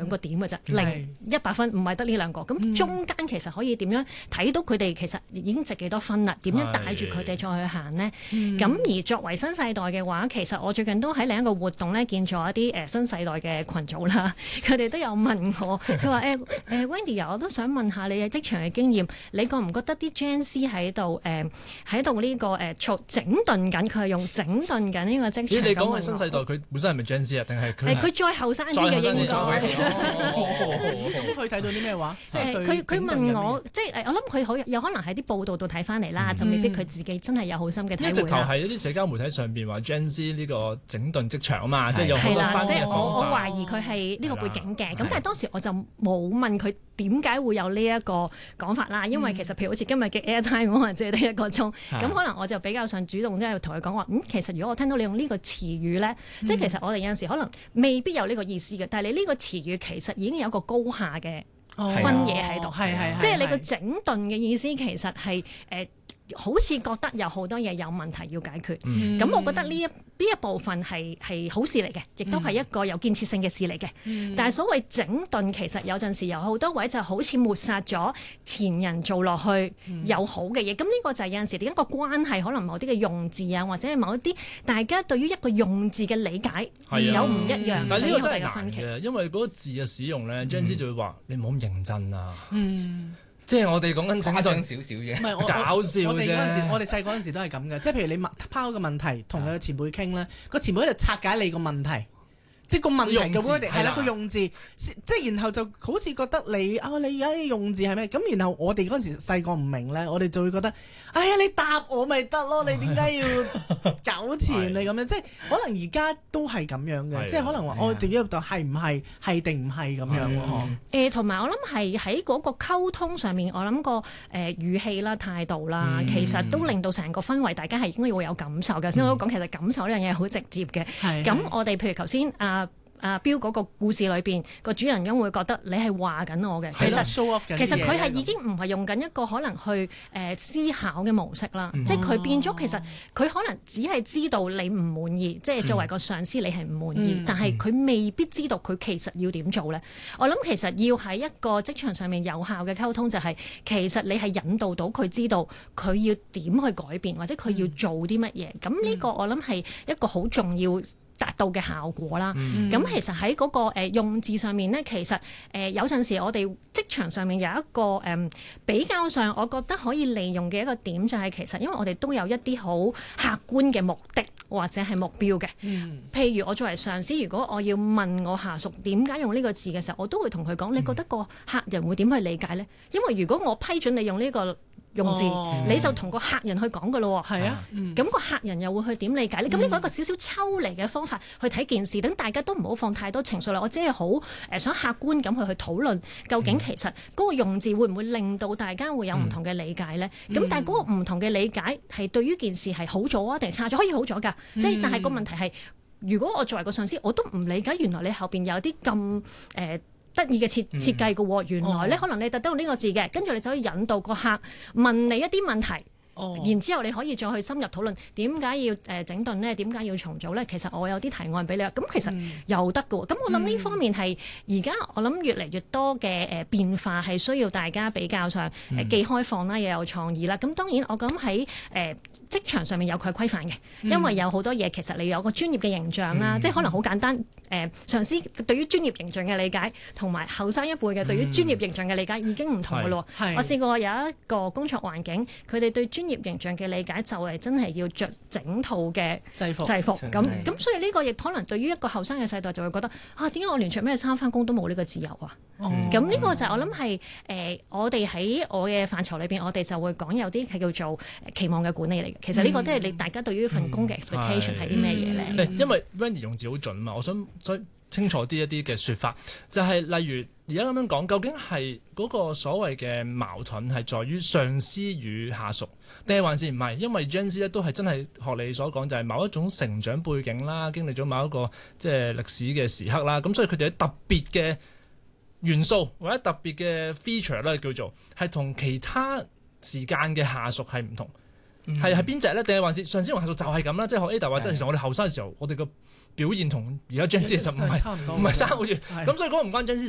個點嘅啫，0、100分唔係得呢兩個。咁中間其實可以點樣睇到佢哋其實已經值幾多分啦？點樣帶住佢哋再去行呢？咁而作為新世代嘅話，其實我最近都喺另一個活動咧見咗一啲新世代嘅群組啦，佢哋都有問我，佢話Wendy 啊，我都想問下你嘅職場嘅經驗，你覺唔覺得啲 Gen Z 喺度呢個整頓緊？佢係用整頓緊呢個職場。 你講嘅新世代，佢本身係咪 Gen Z 啊？定係佢再後生啲嘅應該。 咁佢睇到啲咩話？ 佢問我，即係我諗佢有可能喺啲報道度睇翻嚟啦，就未必佢自己真係有好深嘅體會啦。 直頭係一啲社交媒體上邊話 Gen Z 呢個整頓職場啊嘛，即係有好多新嘅方法。 我懷疑佢係呢個背景嘅，咁但係當時我就冇問佢點解會有呢一個講法啦，因為其實譬如好似今日嘅 Airtime 我可能只係得1個鐘，咁可能我就比較上主動即係同佢講話，其實如果我聽到你用呢個詞語咧，即係其實我哋有陣時可能未必有呢個意思嘅，但係你呢個詞語其實已經有一個高下嘅分野喺度，即係你個整頓嘅意思其實係好似覺得有好多嘢有問題要解決，咁我覺得呢一部分係好事嚟嘅，亦都係一個有建設性嘅事嚟嘅。但係所謂整頓，其實有陣時有好多位就好似抹殺咗前人做落去有好嘅嘢。咁呢個就係有陣時點解個關係可能某啲嘅用字啊，或者係某一啲大家對於一個用字嘅理解有唔一樣。 但係呢個真係難嘅，因為嗰個字嘅使用咧 Gen Z 就會話你唔好咁認真啊。即係我哋講緊誇張少少啫，唔係搞笑啫。 我哋細嗰陣時都係咁嘅，即係譬如你拋個問題同你嘅前輩傾咧，個前輩就拆解你個問題，即係個問題嘅 wording 係啦，個用字，即係然後就好似覺得你而家用字係咩？咁然後我哋嗰陣時細個唔明咧，我哋就會覺得，哎呀你答我咪得咯，你點解要糾纏你咁樣？即係可能而家都係咁樣嘅，即係可能話我自己入到係唔係係定唔係咁樣喎？ 同埋我諗係喺嗰個溝通上面，我諗個語氣啦、態度啦，其實都令到成個氛圍大家係應該會有感受嘅。先我都講其實感受呢樣嘢係好直接嘅。咁我哋譬如頭先標嗰個故事裏邊個主人翁會覺得你係話緊我嘅，其實佢係已經唔係用緊一個可能去思考嘅模式啦，即係佢變咗其實佢可能只係知道你唔滿意，即係作為個上司你係唔滿意，但係佢未必知道佢其實要點做咧。我諗其實要喺一個職場上面有效嘅溝通，就係其實你係引導到佢知道佢要點去改變，或者佢要做啲乜嘢。咁呢個我諗係一個好重要達到嘅效果啦。咁其實喺嗰個用字上面咧，其實有陣時我哋職場上面有一個比較上，我覺得可以利用嘅一個點就係其實因為我哋都有一啲好客觀嘅目的或者係目標嘅。譬如我作為上司，如果我要問我下屬點解用呢個字嘅時候，我都會同佢講，你覺得個客人會點去理解咧？因為如果我批准你用呢個用字，你就同個客人去講㗎咯喎。係啊，咁個客人又會去點理解咧？咁呢個一個少少抽離嘅方法去睇件事，等大家都唔好放太多情緒啦。我只係好想客觀咁去討論，究竟其實嗰個用字會唔會令到大家會有唔同嘅理解咧？咁但係嗰個唔同嘅理解係對於件事係好咗啊，定係差咗？可以好咗㗎，即係但係個問題係，如果我作為個上司，我都唔理解原來你後邊有啲咁得意嘅設計嘅喎，原來咧可能你特登用呢個字嘅，跟住你就可以引導個客問你一啲問題。然之後你可以再去深入討論點解要整頓呢？點解要重組呢？其實我有啲提案俾你啊，咁其實又得嘅喎。咁我諗呢方面係而家我諗越嚟越多嘅變化係需要大家比較上既開放啦，又有創意啦。咁當然我諗喺職場上面有佢規範嘅，因為有好多嘢其實你有個專業嘅形象啦，即係可能好簡單。上司對於專業形象嘅理解，同埋後生一輩嘅對於專業形象嘅理解已經唔同嘅咯。我試過有一個工作環境，佢哋對專業形象嘅理解就係真係要着整套嘅制服咁所以呢個亦可能對於一個後生嘅世代就會覺得點解我連着咩衫返工都冇呢個自由啊？咁呢個就我諗係我哋喺我嘅範疇裏邊，我哋就會講有啲係叫做期望嘅管理嚟嘅。其實呢個都係你大家對於份工嘅 expectation 係啲咩嘢咧？ 因為 Wendy 用字好準嘛，我想再清楚啲一啲嘅説法，就係例如而家咁樣講，究竟係嗰個所謂嘅矛盾係在於上司與下屬，定係還是唔係？因為 Gen Z 咧都係真係學你所講，就係某一種成長背景啦，經歷咗某一個即係歷史嘅時刻啦，咁所以佢哋有特別嘅元素或者特別嘅 feature 咧，叫做係同其他時間嘅下屬係唔同。係邊隻咧？定係還是上司同下屬就係咁啦？即係學 Ada 話，即係其實我哋後生嘅時候，我哋個表現同而家 Gen Z 其實唔係差好遠。咁所以嗰個唔關 Gen Z